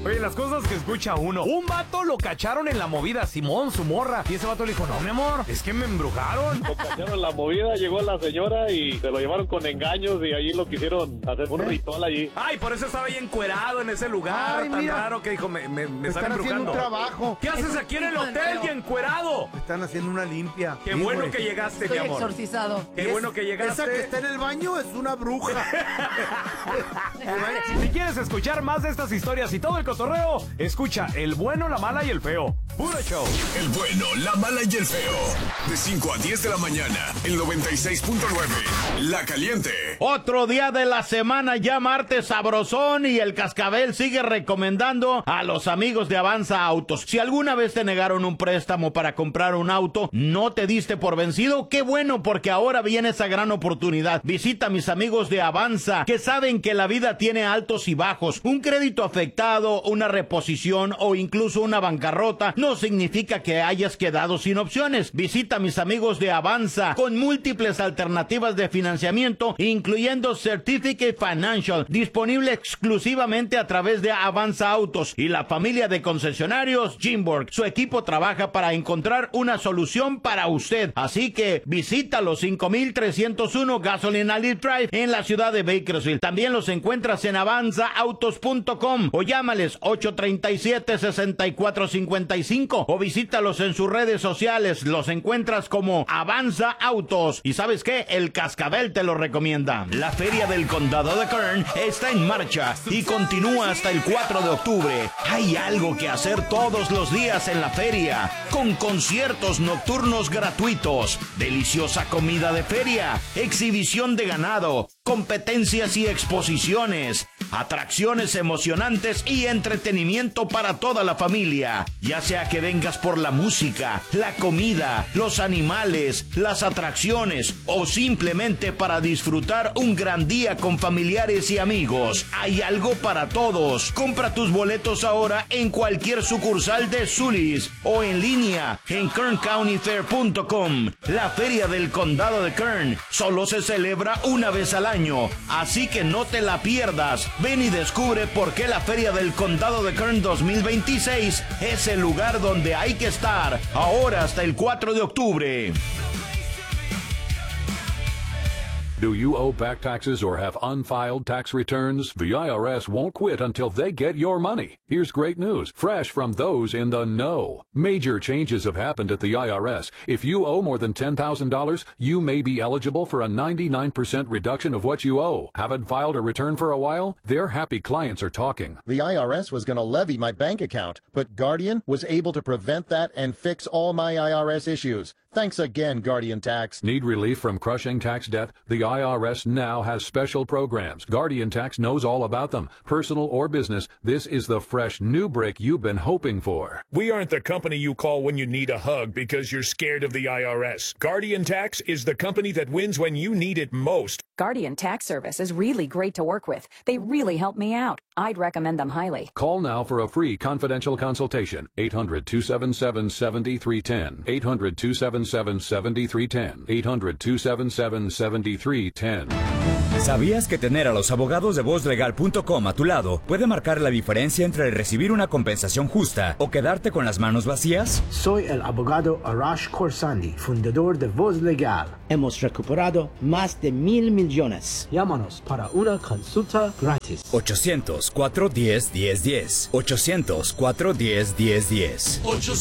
Oye, las cosas que escucha uno. Un vato lo cacharon en la movida, Simón, su morra. Y ese vato le dijo, no, mi amor, es que me embrujaron. Lo cacharon en la movida, llegó la señora y se lo llevaron con engaños y allí lo quisieron hacer un ritual allí. Ay, por eso estaba ahí encuerado en ese lugar. Ay, tan mira, raro que dijo, me están embrujando. Un trabajo. ¿Qué haces aquí en el hotel y encuerado? Me están haciendo una limpia. Qué bueno que llegaste, mi amor. Exorcizado. Qué bueno que llegaste. Esa que está en el baño es una bruja. Si quieres escuchar más de estas historias y todo el cotorreo, escucha El Bueno, la Mala y el Feo. Puro show. El Bueno, la Mala y el Feo. De 5 a 10 de la mañana, el 96.9. La Caliente. Otro día de la semana, ya martes sabrosón, y el Cascabel sigue recomendando a los amigos de Avanza Autos. Si alguna vez te negaron un préstamo para comprar un auto, no te diste por vencido, qué bueno, porque ahora viene esa gran oportunidad. Visita a mis amigos de Avanza, que saben que la vida tiene altos y bajos. Un crédito afectado, una reposición o incluso una bancarrota no significa que hayas quedado sin opciones. Visita a mis amigos de Avanza con múltiples alternativas de financiamiento, incluyendo Certificate Financial, disponible exclusivamente a través de Avanza Autos, y la familia de concesionarios Jimborg. Su equipo trabaja para encontrar una solución para usted. Así que visita los 5301 Gasoline Alley Drive en la ciudad de Bakersfield. También los encuentras en avanzaautos.com o llámales 837-6455 o visítalos en sus redes sociales. Los encuentras como Avanza Autos. ¿Y sabes qué? El Cascabel te lo recomienda. La Feria del Condado de Kern está en marcha y continúa hasta el 4 de octubre. Hay algo que hacer todos los días en la feria, con conciertos nocturnos gratuitos, deliciosa comida de feria, exhibición de ganado, competencias y exposiciones, atracciones emocionantes y entretenimiento para toda la familia. Ya sea que vengas por la música, la comida, los animales, las atracciones o simplemente para disfrutar un gran día con familiares y amigos, hay algo para todos. Compra tus boletos ahora en cualquier sucursal de Zulys o en línea en kerncountyfair.com. La Feria del Condado de Kern solo se celebra una vez al año, así que no te la pierdas. Ven y descubre por qué la Feria del Condado de Kern 2026 es el lugar donde hay que estar, ahora hasta el 4 de octubre. Do you owe back taxes or have unfiled tax returns? The IRS won't quit until they get your money. Here's great news, fresh from those in the know. Major changes have happened at the IRS. If you owe more than $10,000, you may be eligible for a 99% reduction of what you owe. Haven't filed a return for a while? Their happy clients are talking. The IRS was going to levy my bank account, but Guardian was able to prevent that and fix all my IRS issues. Thanks again, Guardian Tax. Need relief from crushing tax debt? The IRS now has special programs. Guardian Tax knows all about them. Personal or business, this is the fresh new break you've been hoping for. We aren't the company you call when you need a hug because you're scared of the IRS. Guardian Tax is the company that wins when you need it most. Guardian Tax Service is really great to work with. They really help me out. I'd recommend them highly. Call now for a free confidential consultation. 800-277-7310. 800-277-7310. 800-277-7310. ¿Sabías que tener a los abogados de VozLegal.com a tu lado puede marcar la diferencia entre recibir una compensación justa o quedarte con las manos vacías? Soy el abogado Arash Khorsandi, fundador de Voz Legal. Hemos recuperado más de 1,000 millones. Llámanos para una consulta gratis. 800-410-1010. 800-410-1010.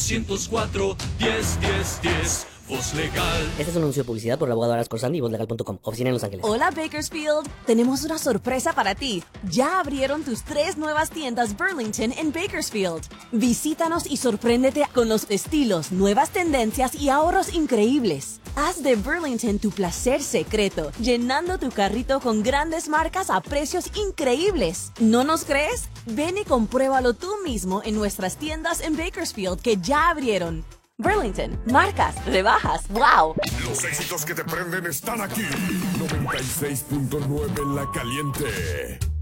800-410-1010. Voz Legal. Este es un anuncio de publicidad por el abogado Arash Khorsandi y VozLegal.com. Oficina en Los Ángeles. Hola, Bakersfield. Tenemos una sorpresa para ti. Ya abrieron tus 3 nuevas tiendas Burlington en Bakersfield. Visítanos y sorpréndete con los estilos, nuevas tendencias y ahorros increíbles. Haz de Burlington tu placer secreto, llenando tu carrito con grandes marcas a precios increíbles. ¿No nos crees? Ven y compruébalo tú mismo en nuestras tiendas en Bakersfield que ya abrieron. Burlington, marcas, rebajas, wow. Los éxitos que te prenden están aquí. 96.9 La Caliente.